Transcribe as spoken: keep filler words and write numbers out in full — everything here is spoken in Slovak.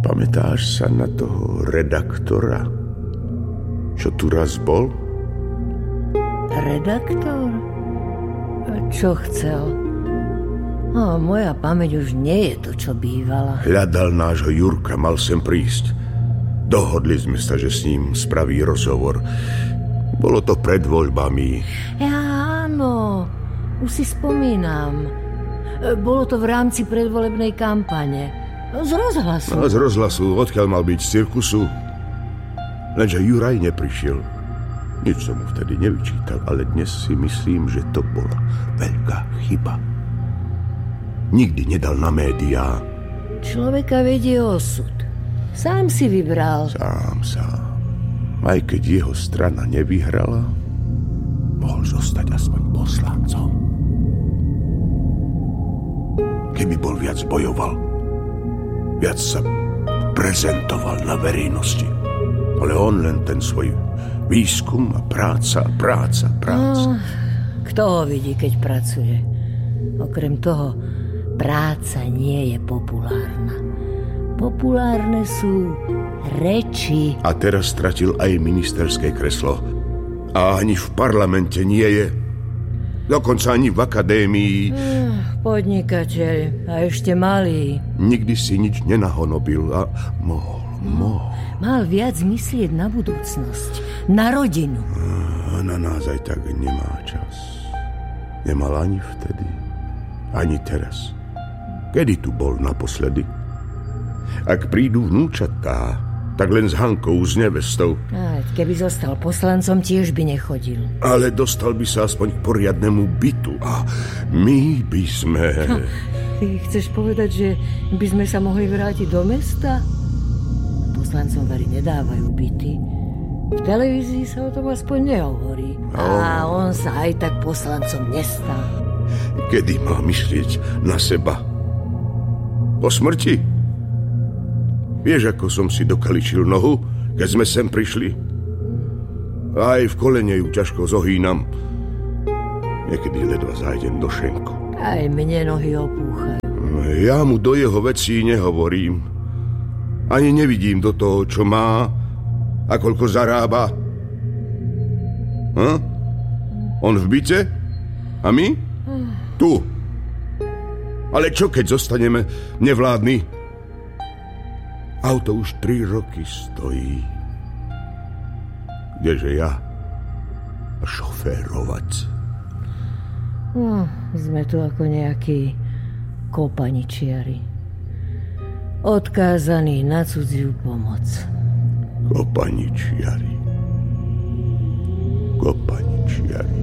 Pamätáš sa na toho redaktora, čo tu raz bol? Redaktor? Čo chcel? O, moja pamäť už nie je to, čo bývala. Hľadal nášho Jurka, mal sem prísť. Dohodli sme sa, že s ním spraví rozhovor. Bolo to pred voľbami. Ja, áno, už si spomínam. Bolo to v rámci predvolebnej kampane. Z rozhlasu. No, z rozhlasu, odkiaľ mal byť, z cirkusu. Lenže Juraj neprišiel. Nič som mu vtedy nevyčítal, ale dnes si myslím, že to bola veľká chyba. Nikdy nedal na médiá. Človeka vedie osud. Sám si vybral. Sám, sám. Aj keď jeho strana nevyhrala, mohol zostať aspoň poslancom. Keby bol viac bojoval, viac sa prezentoval na verejnosti. Ale on len ten svoj výskum a práca, práca, práca. No, kto ho vidí, keď pracuje? Okrem toho, práca nie je populárna. Populárne sú reči. A teraz stratil aj ministerské kreslo. A ani v parlamente nie je. Dokonca ani v akadémii. Podnikateľ. A ešte malý. Nikdy si nič nenahonobil a mohol, mohol. Mal viac myslieť na budúcnosť. Na rodinu. A na nás aj tak nemá čas. Nemal ani vtedy, ani teraz. Kedy tu bol naposledy? Ak prídu vnúčatá, tak len s Hankou, s nevestou. Aj, keby zostal poslancom, tiež by nechodil. Ale dostal by sa aspoň k poriadnemu bytu a my by sme... Ha, ty chceš povedať, že by sme sa mohli vrátiť do mesta? Poslancom vari nedávajú byty. V televízii sa o tom aspoň nehovorí. A on sa aj tak poslancom nestal. Kedy má myslieť na seba? Po smrti? Vieš, ako som si dokaličil nohu, keď sme sem prišli? Aj v kolene ju ťažko zohýnam. Niekedy ledva zájdem do šenku. Aj mne nohy opúchajú. Ja mu do jeho vecí nehovorím. Ani nevidím do toho, čo má a koľko zarába. Hm? On v byte? A my? Tu. Ale čo, keď zostaneme nevládni? Auto už tri roky stojí. Kdeže ja? Šoférovať. No, sme tu ako nejakí kopaničiari. Odkázaní na cudziu pomoc. Kopaničiari. Kopaničiari.